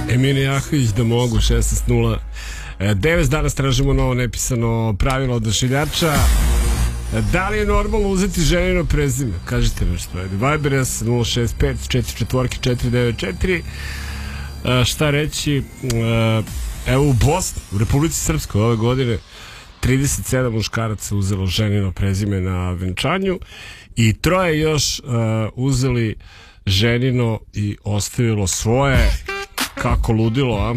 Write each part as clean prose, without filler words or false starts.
Emine Ahvić da mogu 16:09. Danas tražimo novo nepisano pravilo odašiljača. Da li je normalno uzeti ženino prezime? Kažite nešto. Viber 065 44 494. Šta reći? Evo u Bosni, u Republici Srpskoj ove godine 37 muškaraca uzelo ženino prezime na venčanju i 3 još uzeli ženino i ostavilo svoje. Kako ludilo, a?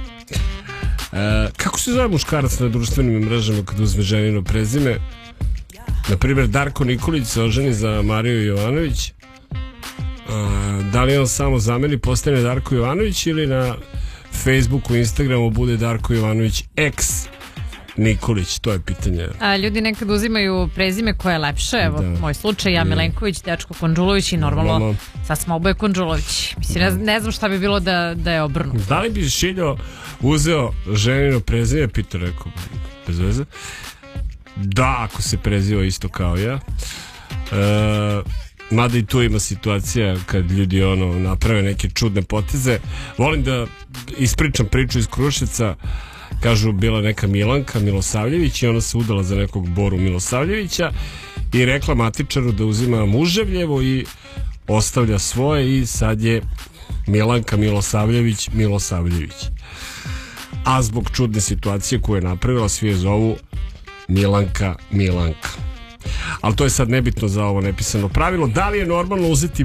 Kako se zove muškarac na društvenim mrežama kad uzme ženino prezime? Naprimjer, Darko Nikolić se oženi za Mariju Jovanović. Da li on samo zameni, postane Darko Jovanović ili na Facebooku, Instagramu bude Darko Jovanović X Nikolić, to je pitanje. Ljudi nekad uzimaju prezime koje je lepše. Evo, moj slučaj, ja Milenković, Dečko Konđulović i normalno sad smo oboje Konđulović. Mislim, ne znam šta bi bilo da je obrnuto. Da li bi Šiljo uzeo ženino prezime? Pita, rekao, bez veze. Da, ako se preziva isto kao ja. Mada i tu ima situacija kad ljudi naprave neke čudne poteze. Volim da ispričam priču iz Kruševca. Kažu, bila neka Milanka Milosavljević i ona se udala za nekog Boru Milosavljevića i rekla matičaru da uzima muževljevo i ostavlja svoje i sad je Milanka Milosavljević. A zbog čudne situacije koju je napravila, svi je zovu Milanka. Ali to je sad nebitno za ovo nepisano pravilo. Da li je normalno uzeti